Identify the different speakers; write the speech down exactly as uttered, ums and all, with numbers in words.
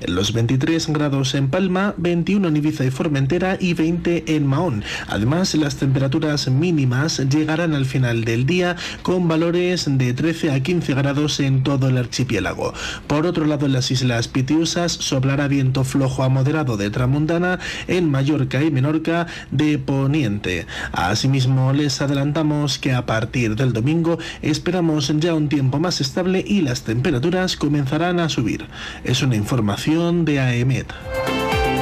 Speaker 1: los veintitrés grados en Palma, veintiuno en Ibiza y Formentera y veinte en Mahón. Además, las temperaturas mínimas llegarán al final del día con valores de trece a quince grados en todo el archipiélago. Por otro lado, en las Islas Pitiusas soplará viento flojo a moderado de tramontana, en Mallorca y Menorca de poniente. Asimismo, les adelantamos que a partir del domingo esperamos ya un tiempo más estable y las temperaturas comenzarán a subir. Es una información de AEMET.